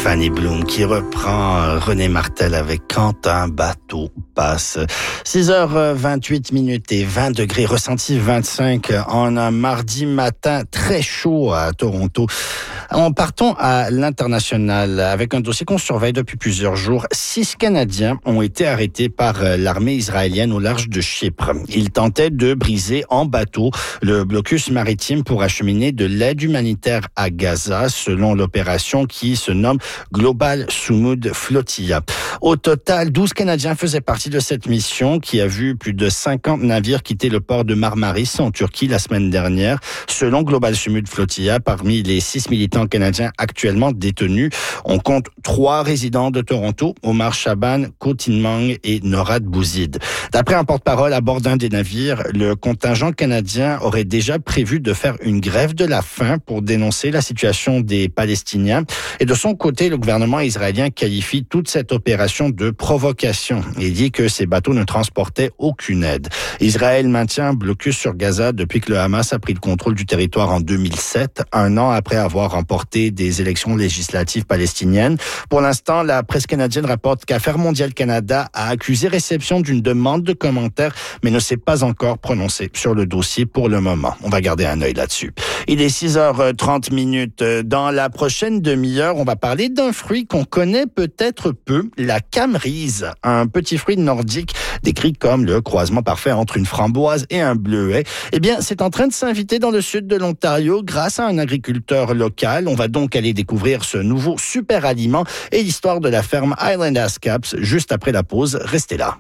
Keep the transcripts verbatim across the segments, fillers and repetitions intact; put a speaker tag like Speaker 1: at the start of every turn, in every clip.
Speaker 1: Fanny Bloom qui reprend René Martel avec Quand un bateau passe. six heures vingt-huit minutes et vingt degrés, ressenti vingt-cinq en un mardi matin très chaud à Toronto. En partant à l'international avec un dossier qu'on surveille depuis plusieurs jours, six Canadiens ont été arrêtés par l'armée israélienne au large de Chypre. Ils tentaient de briser en bateau le blocus maritime pour acheminer de l'aide humanitaire à Gaza, selon l'opération qui se nomme Global Sumud Flotilla. Au total, douze Canadiens faisaient partie de cette mission qui a vu plus de cinquante navires quitter le port de Marmaris en Turquie la semaine dernière. Selon Global Sumud Flotilla, parmi les six militants canadiens actuellement détenus, on compte trois résidents de Toronto, Omar Chaban, Kotinmang et Norad Bouzid. D'après un porte-parole à bord d'un des navires, le contingent canadien aurait déjà prévu de faire une grève de la faim pour dénoncer la situation des Palestiniens. Et de son côté, le gouvernement israélien qualifie toute cette opération de provocation et dit que ces bateaux ne transportaient aucune aide. Israël maintient un blocus sur Gaza depuis que le Hamas a pris le contrôle du territoire en deux mille sept, un an après avoir remporté des élections législatives palestiniennes. Pour l'instant, la presse canadienne rapporte qu'Affaires mondiales Canada a accusé réception d'une demande de commentaires, mais ne s'est pas encore prononcé sur le dossier pour le moment. On va garder un œil là-dessus. Il est six heures trente minutes. Dans la prochaine demi-heure, on va parler d'un fruit qu'on connaît peut-être peu, la camerise, un petit fruit nordique décrit comme le croisement parfait entre une framboise et un bleuet. Eh bien, c'est en train de s'inviter dans le sud de l'Ontario grâce à un agriculteur local. On va donc aller découvrir ce nouveau super aliment et l'histoire de la ferme Island Ascaps juste après la pause. Restez là.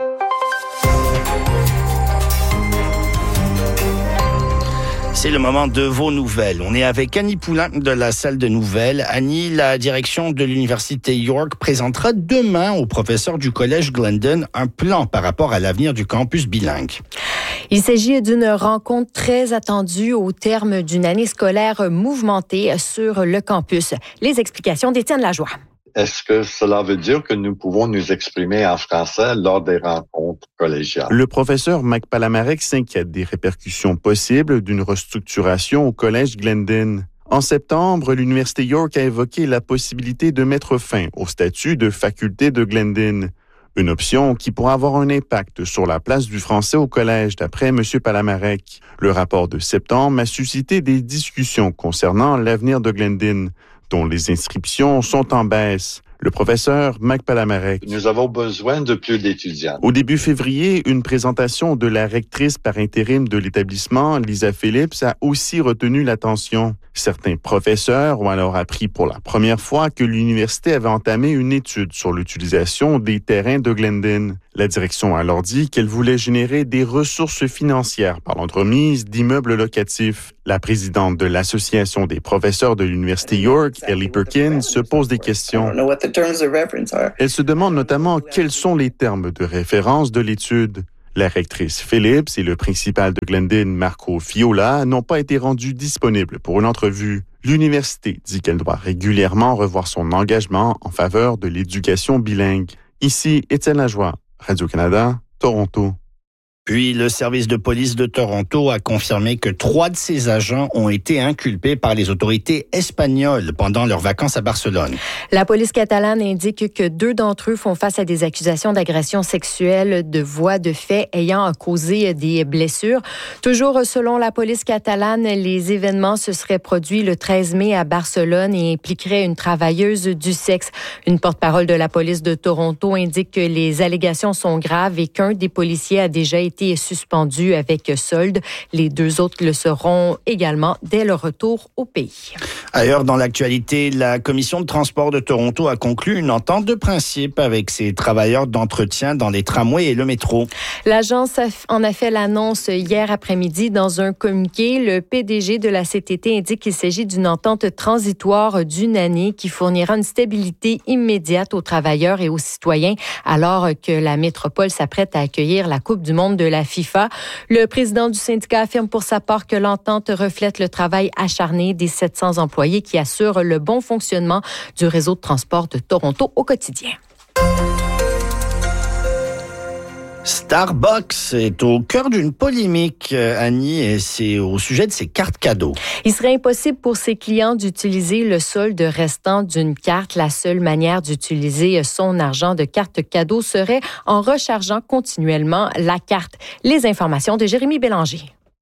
Speaker 1: C'est le moment de vos nouvelles. On est avec Annie Poulain de la salle de nouvelles. Annie, la direction de l'Université York présentera demain aux professeurs du collège Glendon un plan par rapport à l'avenir du campus bilingue.
Speaker 2: Il s'agit d'une rencontre très attendue au terme d'une année scolaire mouvementée sur le campus. Les explications d'Étienne Lajoie.
Speaker 3: Est-ce que cela veut dire que nous pouvons nous exprimer en français lors des rencontres collégiales?
Speaker 4: Le professeur Mike Palamarek s'inquiète des répercussions possibles d'une restructuration au collège Glendon. En septembre, l'Université York a évoqué la possibilité de mettre fin au statut de faculté de Glendon. Une option qui pourra avoir un impact sur la place du français au collège, d'après M. Palamarek. Le rapport de septembre a suscité des discussions concernant l'avenir de Glendon, dont les inscriptions sont en baisse. Le professeur Mike Palamarek.
Speaker 3: Nous avons besoin de plus d'étudiants.
Speaker 4: Au début février, une présentation de la rectrice par intérim de l'établissement, Lisa Phillips, a aussi retenu l'attention. Certains professeurs ont alors appris pour la première fois que l'université avait entamé une étude sur l'utilisation des terrains de Glendon. La direction a alors dit qu'elle voulait générer des ressources financières par l'entremise d'immeubles locatifs. La présidente de l'Association des professeurs de l'Université York, Ellie Perkins, se pose des questions. Elle se demande notamment quels sont les termes de référence de l'étude. La rectrice Phillips et le principal de Glendon, Marco Fiola, n'ont pas été rendus disponibles pour une entrevue. L'université dit qu'elle doit régulièrement revoir son engagement en faveur de l'éducation bilingue. Ici, Étienne Lajoie, Radio-Canada, Toronto.
Speaker 1: Puis, le service de police de Toronto a confirmé que trois de ses agents ont été inculpés par les autorités espagnoles pendant leurs vacances à Barcelone.
Speaker 2: La police catalane indique que deux d'entre eux font face à des accusations d'agression sexuelle de voies de fait ayant causé des blessures. Toujours selon la police catalane, les événements se seraient produits le treize mai à Barcelone et impliqueraient une travailleuse du sexe. Une porte-parole de la police de Toronto indique que les allégations sont graves et qu'un des policiers a déjà été été suspendu avec solde. Les deux autres le seront également dès le retour au pays.
Speaker 1: Ailleurs dans l'actualité, la Commission de transport de Toronto a conclu une entente de principe avec ses travailleurs d'entretien dans les tramways et le métro.
Speaker 2: L'agence en a fait l'annonce hier après-midi dans un communiqué. Le P D G de la C T T indique qu'il s'agit d'une entente transitoire d'une année qui fournira une stabilité immédiate aux travailleurs et aux citoyens alors que la métropole s'apprête à accueillir la Coupe du monde de la FIFA. Le président du syndicat affirme pour sa part que l'entente reflète le travail acharné des sept cents employés qui assurent le bon fonctionnement du réseau de transport de Toronto au quotidien.
Speaker 1: Starbucks est au cœur d'une polémique, Annie, et c'est au sujet de ses cartes cadeaux.
Speaker 2: Il serait impossible pour ses clients d'utiliser le solde restant d'une carte. La seule manière d'utiliser son argent de carte cadeau serait en rechargeant continuellement la carte. Les informations de Jérémy Bélanger.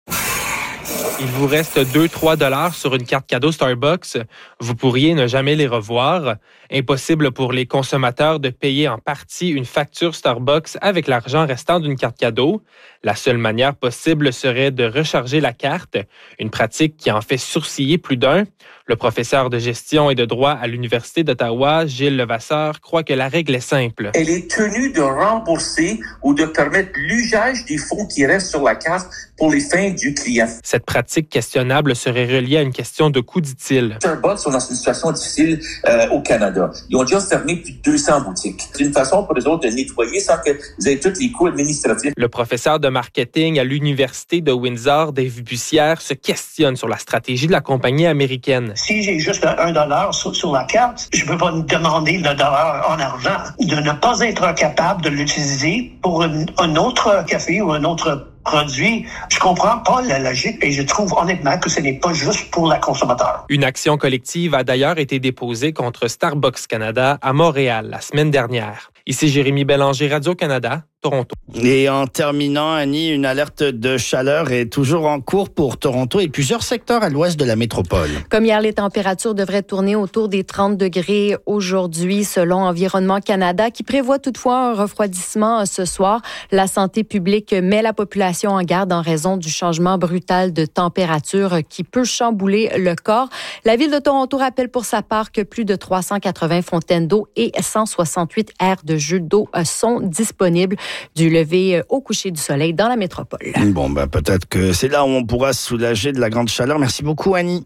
Speaker 5: Il vous reste deux à trois dollars sur une carte cadeau Starbucks. Vous pourriez ne jamais les revoir. Impossible pour les consommateurs de payer en partie une facture Starbucks avec l'argent restant d'une carte cadeau. La seule manière possible serait de recharger la carte, une pratique qui en fait sourciller plus d'un. Le professeur de gestion et de droit à l'Université d'Ottawa, Gilles Levasseur, croit que la règle est simple.
Speaker 6: Elle est tenue de rembourser ou de permettre l'usage des fonds qui restent sur la carte pour les fins du client.
Speaker 5: Cette pratique questionnable serait reliée à une question de coût, dit-il.
Speaker 6: Starbucks sont dans une situation difficile euh, au Canada. Ils ont déjà fermé plus de deux cents boutiques. C'est une façon pour les autres de nettoyer sans que vous ayez tous les coûts administratifs.
Speaker 5: Le professeur de marketing à l'Université de Windsor, Dave Bussière, se questionne sur la stratégie de la compagnie américaine.
Speaker 7: Si j'ai juste un dollar sur, sur la carte, je ne peux pas demander le dollar en argent. De ne pas être capable de l'utiliser pour un, un autre café ou un autre produit, je comprends pas la logique et je trouve honnêtement que ce n'est pas juste pour la consommateur.
Speaker 5: Une action collective a d'ailleurs été déposée contre Starbucks Canada à Montréal la semaine dernière. Ici Jérémy Bélanger, Radio-Canada, Toronto.
Speaker 1: Et en terminant, Annie, une alerte de chaleur est toujours en cours pour Toronto et plusieurs secteurs à l'ouest de la métropole.
Speaker 2: Comme hier, les températures devraient tourner autour des trente degrés aujourd'hui, selon Environnement Canada, qui prévoit toutefois un refroidissement ce soir. La santé publique met la population en garde en raison du changement brutal de température qui peut chambouler le corps. La Ville de Toronto rappelle pour sa part que plus de trois cent quatre-vingts fontaines d'eau et cent soixante-huit aires de jeux d'eau sont disponibles du lever au coucher du soleil dans la métropole.
Speaker 1: Bon, ben peut-être que c'est là où on pourra se soulager de la grande chaleur. Merci beaucoup, Annie.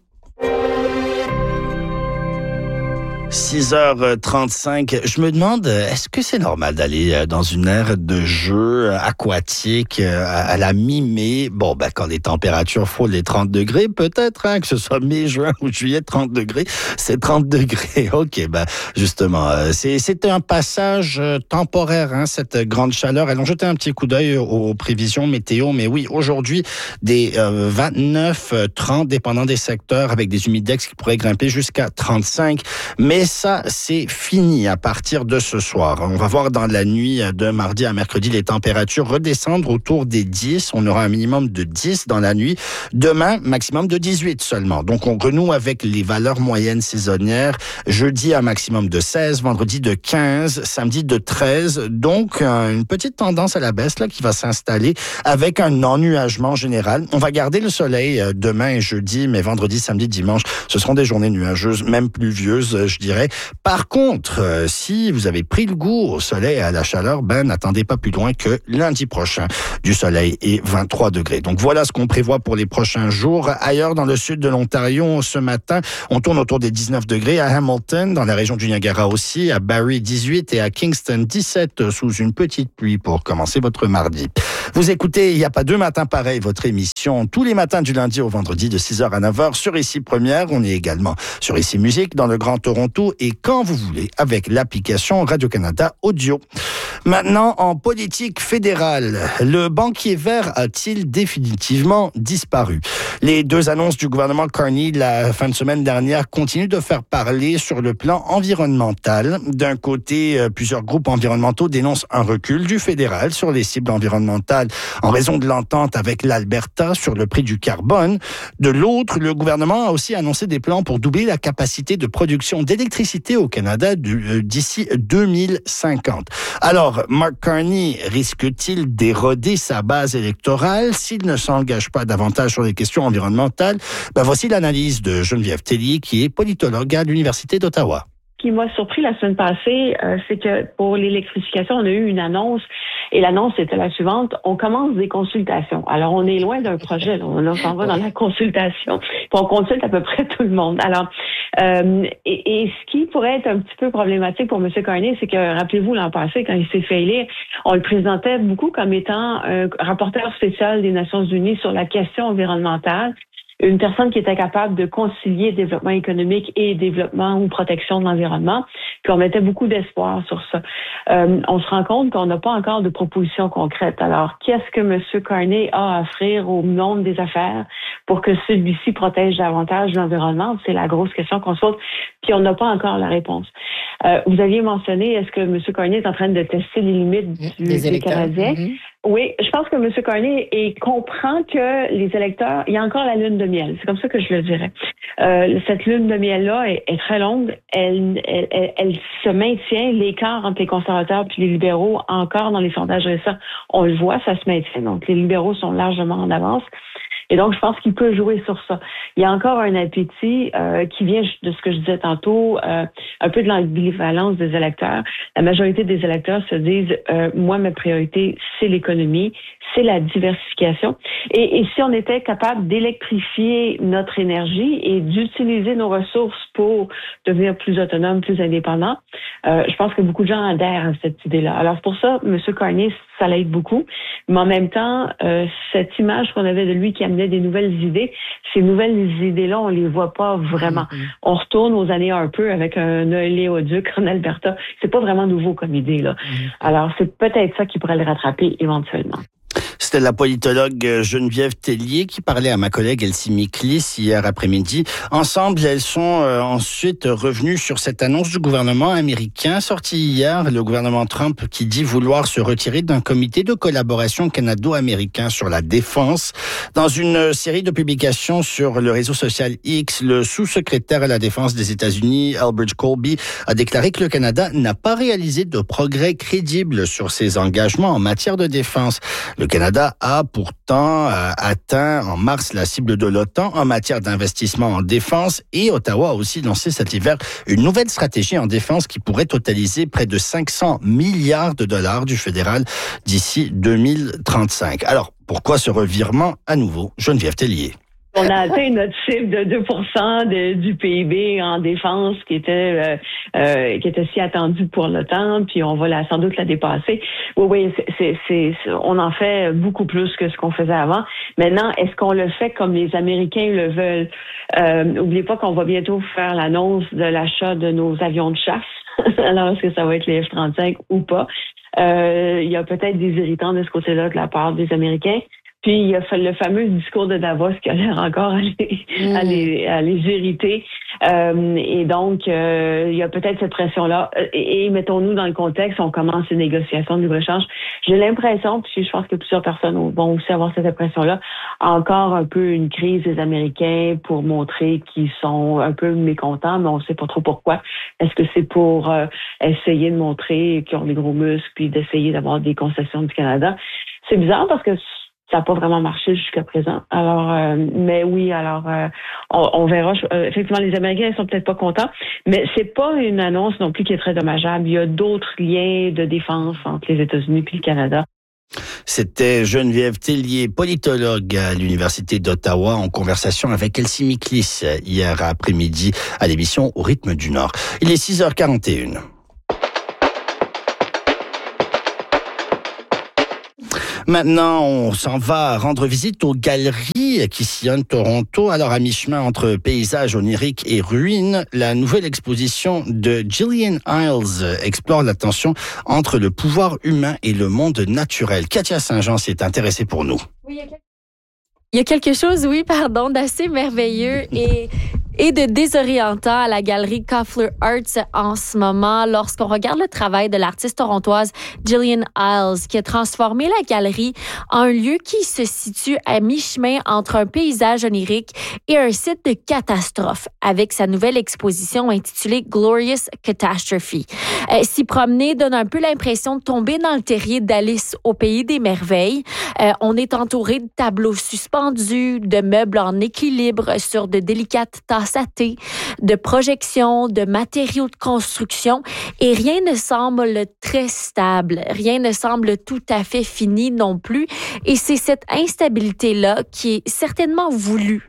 Speaker 1: six heures trente-cinq. Je me demande, est-ce que c'est normal d'aller dans une aire de jeu aquatique à la mi-mai? Bon, ben, quand les températures frôlent les trente degrés, peut-être, hein, que ce soit mai, juin ou juillet, trente degrés, c'est trente degrés. OK, ben, justement, c'est, c'est un passage temporaire, hein, cette grande chaleur. Allons jeter un petit coup d'œil aux prévisions météo. Mais oui, aujourd'hui, des euh, vingt-neuf, trente, dépendant des secteurs, avec des humidex qui pourraient grimper jusqu'à trente-cinq. Mais Et ça, c'est fini à partir de ce soir. On va voir dans la nuit de mardi à mercredi les températures redescendre autour des dix. On aura un minimum de dix dans la nuit. Demain, maximum de dix-huit seulement. Donc, on renoue avec les valeurs moyennes saisonnières. Jeudi, un maximum de seize. Vendredi, de quinze. Samedi, de treize. Donc, une petite tendance à la baisse là qui va s'installer avec un ennuagement général. On va garder le soleil demain et jeudi, mais vendredi, samedi, dimanche, ce seront des journées nuageuses, même pluvieuses, je dirais. Par contre, euh, si vous avez pris le goût au soleil et à la chaleur, ben n'attendez pas plus loin que lundi prochain. Du soleil et vingt-trois degrés. Donc voilà ce qu'on prévoit pour les prochains jours. Ailleurs dans le sud de l'Ontario, ce matin, on tourne autour des dix-neuf degrés. À Hamilton, dans la région du Niagara aussi, à Barrie dix-huit et à Kingston dix-sept sous une petite pluie pour commencer votre mardi. Vous écoutez Il n'y a pas deux matins pareils, votre émission tous les matins du lundi au vendredi de six heures à neuf heures sur Ici Première. On est également sur Ici Musique dans le Grand Toronto et quand vous voulez avec l'application Radio-Canada Audio. Maintenant, en politique fédérale, le banquier vert a-t-il définitivement disparu? Les deux annonces du gouvernement Carney la fin de semaine dernière continuent de faire parler sur le plan environnemental. D'un côté, plusieurs groupes environnementaux dénoncent un recul du fédéral sur les cibles environnementales en raison de l'entente avec l'Alberta sur le prix du carbone. De l'autre, le gouvernement a aussi annoncé des plans pour doubler la capacité de production d'électricité au Canada d'ici deux mille cinquante. Alors, Mark Carney risque-t-il d'éroder sa base électorale s'il ne s'engage pas davantage sur les questions environnementales? Ben, voici l'analyse de Geneviève Tellier, qui est politologue à l'Université d'Ottawa.
Speaker 8: Ce qui m'a surpris la semaine passée, euh, c'est que pour l'électrification, on a eu une annonce et l'annonce était la suivante. On commence des consultations. Alors, on est loin d'un projet. Là. On s'en va dans la consultation. Puis on consulte à peu près tout le monde. Alors, euh, et, et ce qui pourrait être un petit peu problématique pour M. Carney, c'est que, rappelez-vous, l'an passé, quand il s'est fait élire, on le présentait beaucoup comme étant un rapporteur spécial des Nations unies sur la question environnementale. une personne qui était capable de concilier développement économique et développement ou protection de l'environnement. Puis on mettait beaucoup d'espoir sur ça. Euh, on se rend compte qu'on n'a pas encore de propositions concrètes. Alors, qu'est-ce que M. Carney a à offrir au monde des affaires pour que celui-ci protège davantage l'environnement? C'est la grosse question qu'on se pose. Puis on n'a pas encore la réponse. Euh, vous aviez mentionné, est-ce que M. Carney est en train de tester les limites du, des Canadiens? Mm-hmm. Oui, je pense que M. Carney est, comprend que les électeurs, il y a encore la lune de miel. C'est comme ça que je le dirais. Euh, cette lune de miel-là est, est très longue. Elle, elle, elle, elle se maintient. L'écart entre les conservateurs et les libéraux, encore dans les sondages récents, on le voit, ça se maintient. Donc, les libéraux sont largement en avance. Et donc, je pense qu'il peut jouer sur ça. Il y a encore un appétit euh, qui vient de ce que je disais tantôt, euh, un peu de l'ambivalence des électeurs. La majorité des électeurs se disent, euh, moi, ma priorité, c'est l'économie, c'est la diversification. Et, et si on était capable d'électrifier notre énergie et d'utiliser nos ressources pour devenir plus autonome, plus indépendant, euh, je pense que beaucoup de gens adhèrent à cette idée-là. Alors, pour ça, M. Carney, ça l'aide beaucoup. Mais en même temps, euh, cette image qu'on avait de lui qui amenait des nouvelles idées, ces nouvelles idées-là, on les voit pas vraiment. Mm-hmm. On retourne aux années un peu avec un oléoduc en Alberta. C'est pas vraiment nouveau comme idée, là. Mm-hmm. Alors, c'est peut-être ça qui pourrait le rattraper éventuellement.
Speaker 1: C'était la politologue Geneviève Tellier qui parlait à ma collègue Elsie Miklis hier après-midi. Ensemble, elles sont euh, ensuite revenues sur cette annonce du gouvernement américain sortie hier. Le gouvernement Trump qui dit vouloir se retirer d'un comité de collaboration canado-américain sur la défense. Dans une série de publications sur le réseau social X, le sous-secrétaire à la défense des États-Unis, Elbridge Colby, a déclaré que le Canada n'a pas réalisé de progrès crédibles sur ses engagements en matière de défense. Le Canada a pourtant euh, atteint en mars la cible de l'OTAN en matière d'investissement en défense et Ottawa a aussi lancé cet hiver une nouvelle stratégie en défense qui pourrait totaliser près de cinq cents milliards de dollars du fédéral d'ici deux mille trente-cinq. Alors, pourquoi ce revirement à nouveau? Geneviève Tellier.
Speaker 8: On a atteint notre cible de deux pour cent de, du P I B en défense qui était euh, euh, qui était si attendue pour l'OTAN, puis on va la, sans doute la dépasser. Oui, oui, c'est, c'est, c'est, on en fait beaucoup plus que ce qu'on faisait avant. Maintenant, est-ce qu'on le fait comme les Américains le veulent? Euh, n'oubliez pas qu'on va bientôt faire l'annonce de l'achat de nos avions de chasse. Alors, est-ce que ça va être les F trente-cinq ou pas? Euh, il y a peut-être des irritants de ce côté-là de la part des Américains. Puis, il y a le fameux discours de Davos qui a l'air encore à les, mmh. à les, à les irriter. Euh, et donc, euh, il y a peut-être cette pression-là. Et, et mettons-nous dans le contexte, on commence une négociation de libre-échange. J'ai l'impression, puis je pense que plusieurs personnes vont aussi avoir cette impression-là, encore un peu une crise des Américains pour montrer qu'ils sont un peu mécontents, mais on ne sait pas trop pourquoi. Est-ce que c'est pour euh, essayer de montrer qu'ils ont des gros muscles, puis d'essayer d'avoir des concessions du Canada? C'est bizarre parce que ça n'a pas vraiment marché jusqu'à présent. Alors, euh, mais oui, alors euh, on, on verra. Euh, effectivement, les Américains ne sont peut-être pas contents, mais c'est pas une annonce non plus qui est très dommageable. Il y a d'autres liens de défense entre les États-Unis et le Canada.
Speaker 1: C'était Geneviève Tellier, politologue à l'Université d'Ottawa, en conversation avec Elsie Miklis hier après-midi à l'émission Au rythme du Nord. Il est six heures quarante et une. Maintenant, on s'en va rendre visite aux galeries qui sillonnent Toronto. Alors, à mi-chemin entre paysages oniriques et ruines, la nouvelle exposition de Gillian Iles explore la tension entre le pouvoir humain et le monde naturel. Katia Saint-Jean s'y est intéressée pour nous.
Speaker 2: Oui, il y a quelque chose, oui, pardon, d'assez merveilleux et... et de désorientant à la galerie Koffler Arts en ce moment lorsqu'on regarde le travail de l'artiste torontoise Gillian Iles qui a transformé la galerie en un lieu qui se situe à mi-chemin entre un paysage onirique et un site de catastrophe avec sa nouvelle exposition intitulée Glorious Catastrophe. Euh, s'y promener donne un peu l'impression de tomber dans le terrier d'Alice au pays des merveilles. Euh, on est entouré de tableaux suspendus, de meubles en équilibre sur de délicates tasses à thé, de projections, de matériaux de construction et rien ne semble très stable, rien ne semble tout à fait fini non plus et c'est cette instabilité-là qui est certainement voulue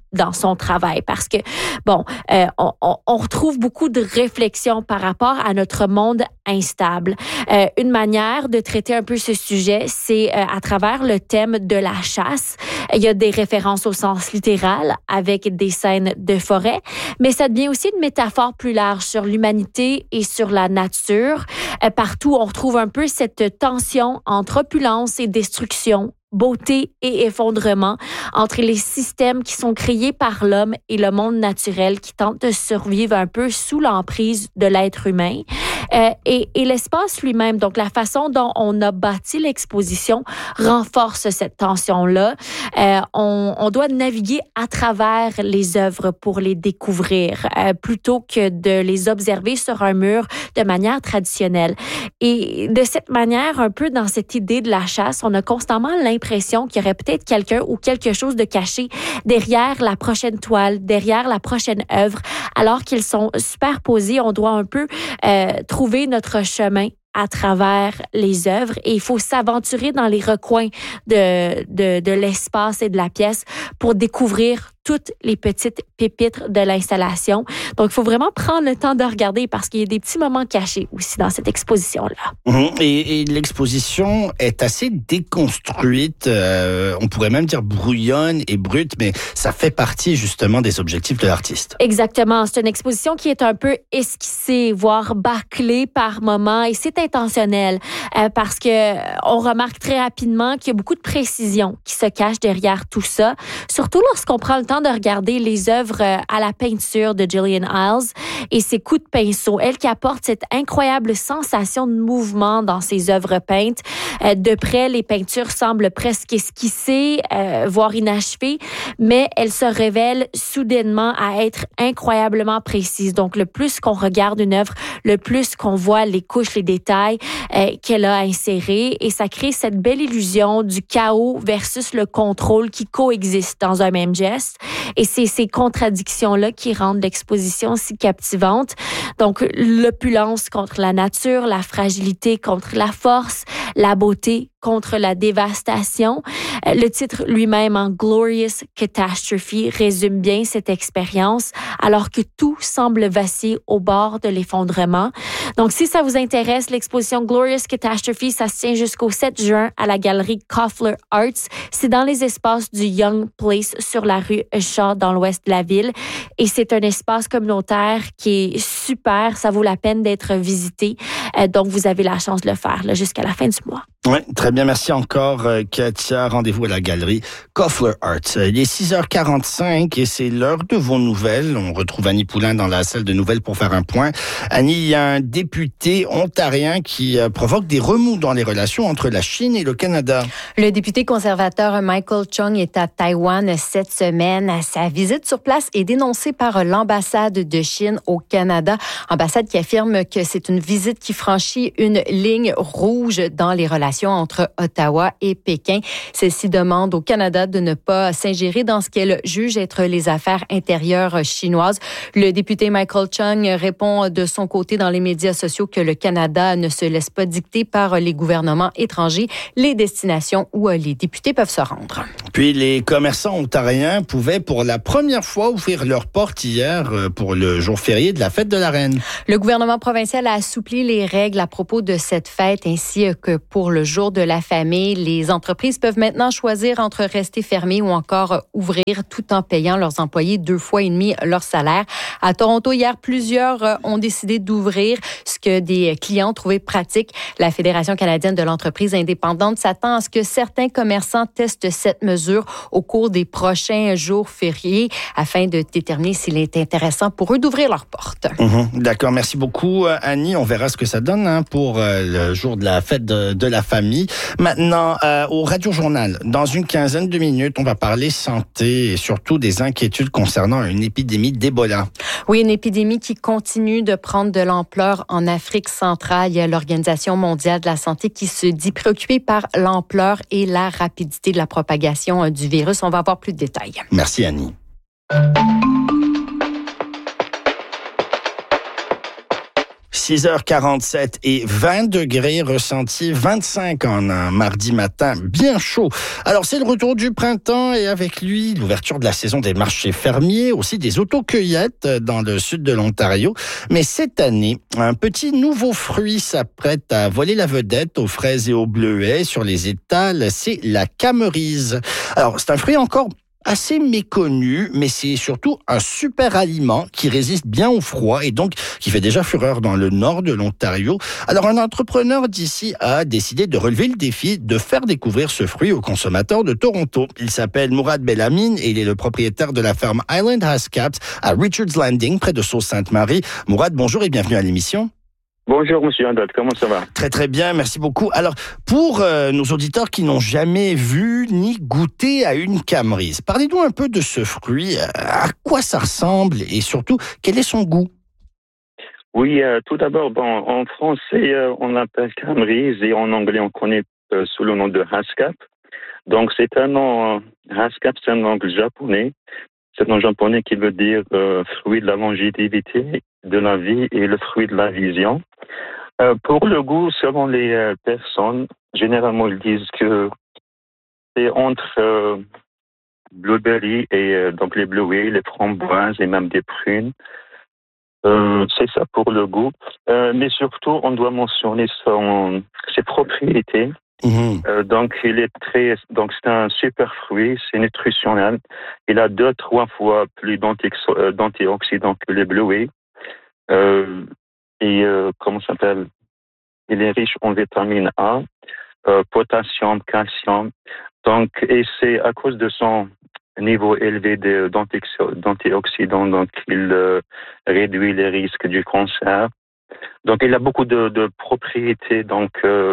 Speaker 9: dans son travail parce que, bon, euh, on, on, on retrouve beaucoup de réflexions par rapport à notre monde instable. Euh, une manière de traiter un peu ce sujet, c'est euh, à travers le thème de la chasse. Il y a des références au sens littéral avec des scènes de forêt, mais ça devient aussi une métaphore plus large sur l'humanité et sur la nature. Euh, partout, on retrouve un peu cette tension entre opulence et destruction, beauté et effondrement entre les systèmes qui sont créés par l'homme et le monde naturel qui tente de survivre un peu sous l'emprise de l'être humain. Euh, et, et l'espace lui-même, donc la façon dont on a bâti l'exposition renforce cette tension-là. Euh, on, on doit naviguer à travers les œuvres pour les découvrir euh, plutôt que de les observer sur un mur de manière traditionnelle. Et de cette manière, un peu dans cette idée de la chasse, on a constamment l'impression qu'il y aurait peut-être quelqu'un ou quelque chose de caché derrière la prochaine toile, derrière la prochaine œuvre, alors qu'ils sont superposés. On doit un peu euh, trouver notre chemin à travers les œuvres et il faut s'aventurer dans les recoins de, de, de l'espace et de la pièce pour découvrir toutes les petites pépites de l'installation. Donc, il faut vraiment prendre le temps de regarder parce qu'il y a des petits moments cachés aussi dans cette exposition-là.
Speaker 1: Mmh. Et, et l'exposition est assez déconstruite, euh, on pourrait même dire brouillonne et brute, mais ça fait partie justement des objectifs de l'artiste.
Speaker 9: Exactement. C'est une exposition qui est un peu esquissée, voire bâclée par moments et c'est intentionnel euh, parce que on remarque très rapidement qu'il y a beaucoup de précision qui se cache derrière tout ça, surtout lorsqu'on prend le temps de regarder les œuvres à la peinture de Gillian Iles et ses coups de pinceau. Elle qui apporte cette incroyable sensation de mouvement dans ses œuvres peintes. Euh, de près, les peintures semblent presque esquissées, euh, voire inachevées, mais elles se révèlent soudainement à être incroyablement précises. Donc, le plus qu'on regarde une œuvre, le plus qu'on voit les couches, les détails euh, qu'elle a insérés et ça crée cette belle illusion du chaos versus le contrôle qui coexistent dans un même geste. Et c'est ces contradictions-là qui rendent l'exposition si captivante. Donc, l'opulence contre la nature, la fragilité contre la force, la beauté contre la dévastation. Le titre lui-même, en Glorious Catastrophe, résume bien cette expérience, alors que tout semble vaciller au bord de l'effondrement. Donc, si ça vous intéresse, l'exposition Glorious Catastrophe, ça se tient jusqu'au sept juin à la galerie Koffler Arts. C'est dans les espaces du Young Place sur la rue Shaw, dans l'ouest de la ville. Et c'est un espace communautaire qui est super. Ça vaut la peine d'être visité. Euh, donc, vous avez la chance de le faire là, jusqu'à la fin du mois.
Speaker 1: Oui, très bien. Merci encore, Katia. Rendez-vous à la galerie Koffler Arts. Il est six heures quarante-cinq et c'est l'heure de vos nouvelles. On retrouve Annie Poulain dans la salle de nouvelles pour faire un point. Annie, il y a un député ontarien qui provoque des remous dans les relations entre la Chine et le Canada.
Speaker 2: Le député conservateur Michael Chung est à Taïwan cette semaine. Sa visite sur place est dénoncée par l'ambassade de Chine au Canada. Ambassade qui affirme que c'est une visite qui franchit une ligne rouge dans les relations entre Ottawa et Pékin. Celle-ci demande au Canada de ne pas s'ingérer dans ce qu'elle juge être les affaires intérieures chinoises. Le député Michael Chung répond de son côté dans les médias sociaux que le Canada ne se laisse pas dicter par les gouvernements étrangers les destinations où les députés peuvent se rendre.
Speaker 1: Puis les commerçants ontariens pouvaient pour la première fois ouvrir leurs portes hier pour le jour férié de la fête de la Reine.
Speaker 2: Le gouvernement provincial a assoupli les règles à propos de cette fête ainsi que pour le jour de la famille. Les entreprises peuvent maintenant choisir entre rester fermées ou encore ouvrir tout en payant leurs employés deux fois et demi leur salaire. À Toronto, hier, plusieurs ont décidé d'ouvrir, ce que des clients trouvaient pratique. La Fédération canadienne de l'entreprise indépendante s'attend à ce que certains commerçants testent cette mesure au cours des prochains jours fériés afin de déterminer s'il est intéressant pour eux d'ouvrir leurs portes.
Speaker 1: Mmh, d'accord, merci beaucoup Annie. On verra ce que ça donne hein, pour euh, le jour de la fête de, de la famille. Maintenant, euh, au Radio Journal, dans une quinzaine de minutes, on va parler santé et surtout des inquiétudes concernant une épidémie d'Ebola.
Speaker 2: Oui, une épidémie qui continue de prendre de l'ampleur en Afrique centrale. Il y a l'Organisation mondiale de la santé qui se dit préoccupée par l'ampleur et la rapidité de la propagation du virus. On va avoir plus de détails.
Speaker 1: Merci Annie. six heures quarante-sept et vingt degrés ressentis, vingt-cinq en un mardi matin, bien chaud. Alors c'est le retour du printemps et avec lui l'ouverture de la saison des marchés fermiers, aussi des autocueillettes dans le sud de l'Ontario. Mais cette année, un petit nouveau fruit s'apprête à voler la vedette aux fraises et aux bleuets sur les étals, c'est la camerise. Alors c'est un fruit encore assez méconnu, mais c'est surtout un super aliment qui résiste bien au froid et donc qui fait déjà fureur dans le nord de l'Ontario. Alors un entrepreneur d'ici a décidé de relever le défi de faire découvrir ce fruit aux consommateurs de Toronto. Il s'appelle Mourad Belhamine et il est le propriétaire de la ferme Island Haskaps à Richards Landing, près de Sault-Sainte-Marie. Mourad, bonjour et bienvenue à l'émission.
Speaker 10: Bonjour, monsieur Andot, comment ça va?
Speaker 1: Très, très bien, merci beaucoup. Alors, pour euh, nos auditeurs qui n'ont jamais vu ni goûté à une camerise, parlez-nous un peu de ce fruit. À quoi ça ressemble et surtout, quel est son goût?
Speaker 10: Oui, euh, tout d'abord, bon, en français, euh, on l'appelle camerise et en anglais, on connaît euh, sous le nom de haskap. Donc, c'est un nom, euh, haskap, c'est un nom japonais. C'est un nom japonais qui veut dire euh, fruit de la longévité, de la vie et le fruit de la vision. Euh, pour le goût, selon les euh, personnes, généralement ils disent que c'est entre euh, blueberry et euh, donc les bleuets, les framboises et même des prunes. Euh, c'est ça pour le goût. Euh, mais surtout, on doit mentionner son, ses propriétés. Mmh. Euh, donc, il est très, donc c'est un super fruit, c'est nutritionnel. Il a deux, trois fois plus d'antioxydants que les bleuets. Euh, et euh, comment ça s'appelle? Il est riche en vitamine A, euh, potassium, calcium. Donc, et c'est à cause de son niveau élevé de, d'antioxydants, donc il euh, réduit les risques du cancer. Donc, il a beaucoup de, de propriétés, donc. Euh,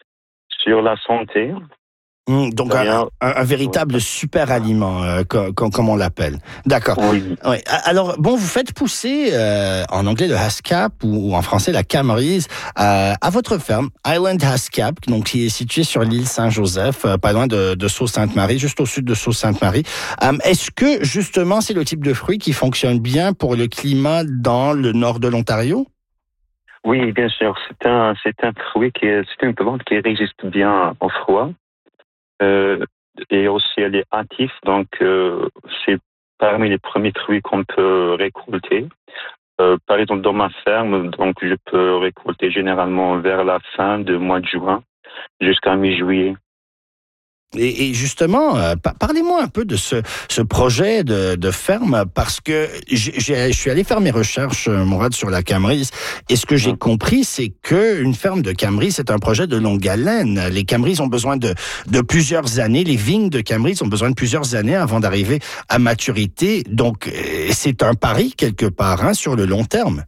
Speaker 10: sur la santé.
Speaker 1: Mmh, donc un, un, un véritable oui. super aliment, euh, comme, comme on l'appelle. D'accord.
Speaker 10: Oui.
Speaker 1: Oui. Alors, bon, vous faites pousser, euh, en anglais, le haskap, ou, ou en français, la camerise, euh, à votre ferme, Island Haskap, donc, qui est située sur l'île Saint-Joseph, euh, pas loin de, de Sault-Sainte-Marie, juste au sud de Sault-Sainte-Marie. Euh, est-ce que, justement, c'est le type de fruit qui fonctionne bien pour le climat dans le nord de l'Ontario?
Speaker 10: Oui, bien sûr. C'est un, c'est un fruit qui est, c'est une plante qui résiste bien au froid. Euh, et aussi, elle est hâtive. Donc, euh, c'est parmi les premiers fruits qu'on peut récolter. Euh, par exemple, dans ma ferme, donc, je peux récolter généralement vers la fin du mois de juin jusqu'à mi-juillet.
Speaker 1: Et, et justement, euh, parlez-moi un peu de ce, ce projet de, de ferme, parce que j'ai, je suis allé faire mes recherches, Mourad, sur la camerise, et ce que j'ai compris, c'est qu'une ferme de camerise, c'est un projet de longue haleine. Les camerises ont besoin de, de plusieurs années, les vignes de camerise ont besoin de plusieurs années avant d'arriver à maturité. Donc, c'est un pari quelque part, hein, sur le long terme.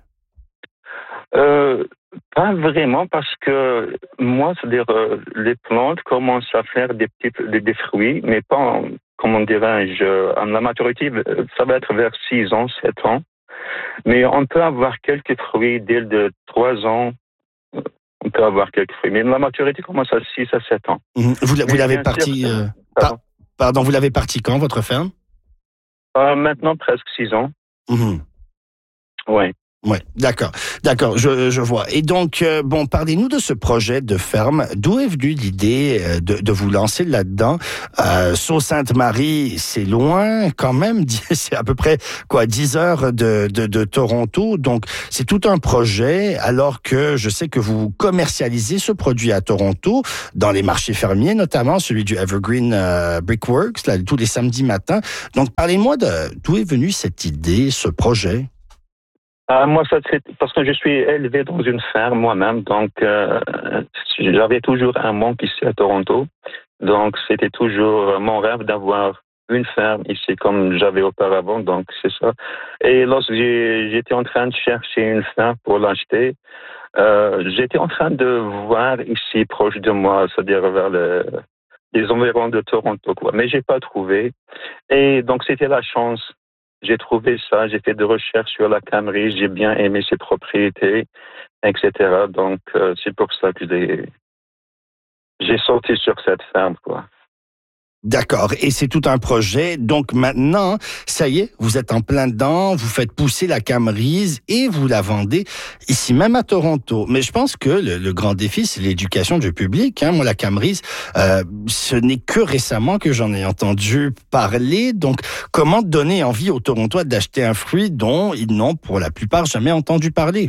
Speaker 10: Euh... Pas vraiment, parce que moi, c'est-à-dire, euh, les plantes commencent à faire des petits des, des fruits, mais pas, en, comment dirais-je, euh, à la maturité, ça va être vers six ans, sept ans. Mais on peut avoir quelques fruits dès de trois ans. On peut avoir quelques fruits, mais la maturité commence à six à sept ans.
Speaker 1: Mmh. Vous, vous l'avez parti, sûr, euh, pardon. pardon, vous l'avez parti quand, votre ferme?
Speaker 10: Euh, maintenant, presque six ans.
Speaker 1: Mmh.
Speaker 10: Oui.
Speaker 1: Oui, d'accord, d'accord, je, je vois. Et donc, euh, bon, parlez-nous de ce projet de ferme. D'où est venue l'idée de, de vous lancer là-dedans? Euh, Sault-Sainte-Marie, c'est loin quand même, c'est à peu près quoi, dix heures de, de, de Toronto. Donc, c'est tout un projet, alors que je sais que vous commercialisez ce produit à Toronto, dans les marchés fermiers, notamment celui du Evergreen euh, Brickworks, là, tous les samedis matins. Donc, parlez-moi de d'où est venue cette idée, ce projet?
Speaker 10: Euh, moi, ça c'est parce que je suis élevé dans une ferme moi-même, donc euh, j'avais toujours un manque ici à Toronto. Donc, c'était toujours mon rêve d'avoir une ferme ici comme j'avais auparavant, donc c'est ça. Et lorsque j'ai, j'étais en train de chercher une ferme pour l'acheter, euh, j'étais en train de voir ici proche de moi, c'est-à-dire vers le, les environs de Toronto, quoi. Mais j'ai pas trouvé. Et donc, c'était la chance. J'ai trouvé ça, j'ai fait des recherches sur la camerise, j'ai bien aimé ses propriétés, et cetera. Donc, euh, c'est pour ça que j'ai, j'ai sauté sur cette ferme, quoi.
Speaker 1: D'accord. Et c'est tout un projet. Donc maintenant, ça y est, vous êtes en plein dedans, vous faites pousser la Camrys et vous la vendez ici même à Toronto. Mais je pense que le, le grand défi, c'est l'éducation du public. Hein. Moi, la Camrys, euh, ce n'est que récemment que j'en ai entendu parler. Donc, comment donner envie aux Torontois d'acheter un fruit dont ils n'ont pour la plupart jamais entendu parler?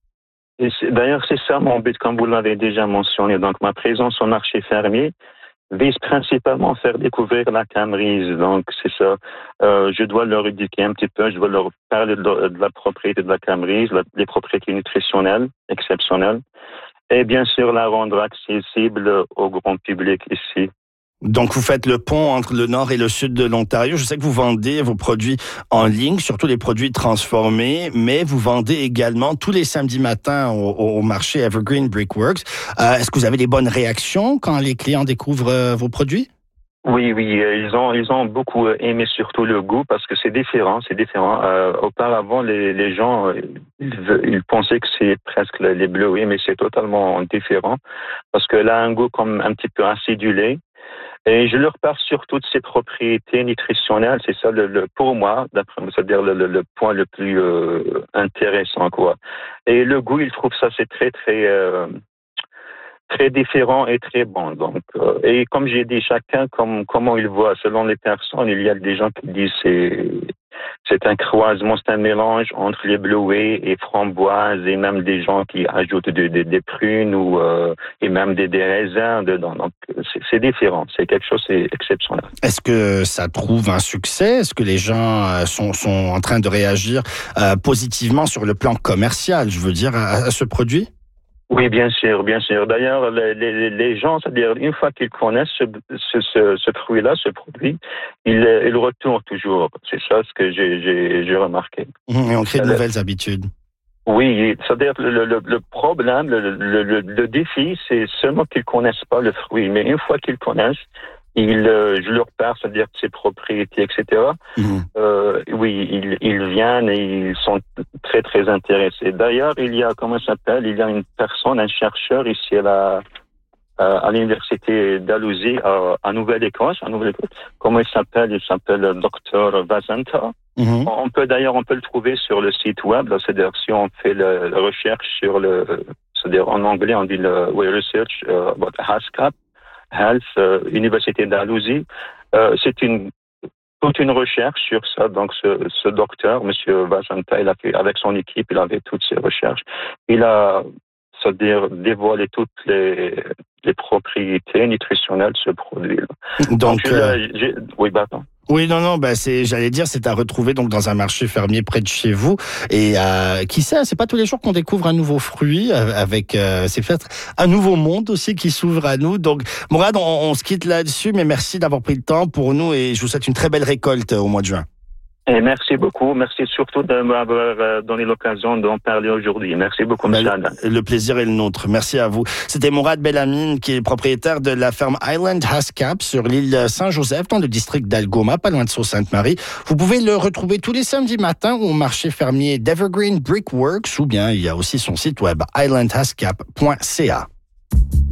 Speaker 10: Et c'est, d'ailleurs, c'est ça mon but, comme vous l'avez déjà mentionné. Donc, ma présence au marché fermier vise principalement à faire découvrir la Camrys. Donc, c'est ça. Euh, je dois leur éduquer un petit peu. Je dois leur parler de la, de la propriété de la Camrys, la, les propriétés nutritionnelles exceptionnelles. Et bien sûr, la rendre accessible au grand public ici.
Speaker 1: Donc, vous faites le pont entre le nord et le sud de l'Ontario. Je sais que vous vendez vos produits en ligne, surtout les produits transformés, mais vous vendez également tous les samedis matins au, au marché Evergreen Brickworks. Euh, est-ce que vous avez des bonnes réactions quand les clients découvrent euh, vos produits?
Speaker 10: Oui, oui, ils ont, ils ont beaucoup aimé surtout le goût parce que c'est différent, c'est différent. Euh, auparavant, les, les gens, ils, ils pensaient que c'est presque les bleuets, mais c'est totalement différent parce que là, un goût comme un petit peu acidulé. Et je leur parle surtout de ses propriétés nutritionnelles. C'est ça, le, le, pour moi, d'après moi, c'est-à-dire le, le, le point le plus euh, intéressant, quoi. Et le goût, ils trouvent ça, c'est très, très, euh, très différent et très bon. Donc, euh, et comme j'ai dit, chacun, comme, comment il voit, selon les personnes, il y a des gens qui disent c'est, c'est un croisement, c'est un mélange entre les bleuets et framboises, et même des gens qui ajoutent de, de, des prunes ou euh, et même des, des raisins dedans. Donc c'est, c'est différent, c'est quelque chose d'exceptionnel.
Speaker 1: Est-ce que ça trouve un succès? Est-ce que les gens sont, sont en train de réagir euh, positivement sur le plan commercial, je veux dire, à, à ce produit?
Speaker 10: Oui, bien sûr, bien sûr. D'ailleurs, les, les, les gens, c'est-à-dire une fois qu'ils connaissent ce, ce, ce, ce fruit-là, ce produit, ils, ils retournent toujours. C'est ça ce que j'ai, j'ai, j'ai remarqué.
Speaker 1: Et on crée de nouvelles habitudes.
Speaker 10: Oui, c'est-à-dire le, le, le problème, le, le, le, le défi, c'est seulement qu'ils connaissent pas le fruit. Mais une fois qu'ils connaissent, ils, euh, je leur parle, c'est-à-dire de ses propriétés, et cetera. Mmh. Euh, oui, ils, ils viennent et ils sont très, très intéressés. D'ailleurs, il y a, comment ça s'appelle, il y a une personne, un chercheur ici à la, à l'université d'Alousie, à, à Nouvelle-Écosse, à Nouvelle-Écosse. Comment il s'appelle? Il s'appelle docteur Vazanta. Mmh. On peut, d'ailleurs, on peut le trouver sur le site web, là, c'est-à-dire si on fait le, la recherche sur le, c'est-à-dire en anglais, on dit le, we research uh, about HASCAP. Health, euh, Université d'Alousie. Euh, c'est une toute une recherche sur ça. Donc, ce, ce docteur, Monsieur Vazanta, il a fait avec son équipe, il avait toutes ses recherches. Il a, c'est-à-dire dévoilé toutes les, les propriétés nutritionnelles de ce produit-là.
Speaker 1: Donc, donc je,
Speaker 10: euh, j'ai, oui, bah, attends.
Speaker 1: Oui, non, non, bah c'est, j'allais dire, c'est à retrouver donc dans un marché fermier près de chez vous. Et euh, qui sait, c'est pas tous les jours qu'on découvre un nouveau fruit avec, euh, c'est peut-être un nouveau monde aussi qui s'ouvre à nous. Donc, Mourad, on, on se quitte là-dessus, mais merci d'avoir pris le temps pour nous et je vous souhaite une très belle récolte au mois de juin.
Speaker 10: Et merci beaucoup. Merci surtout de m'avoir donné l'occasion d'en parler aujourd'hui. Merci beaucoup, M. Adam.
Speaker 1: Le plaisir est le nôtre. Merci à vous. C'était Mourad Belhamine, qui est propriétaire de la ferme Island HASCAP sur l'île Saint-Joseph, dans le district d'Algoma, pas loin de Sault-Sainte-Marie. Vous pouvez le retrouver tous les samedis matins au marché fermier d'Evergreen Brickworks, ou bien il y a aussi son site web island hascap point c a.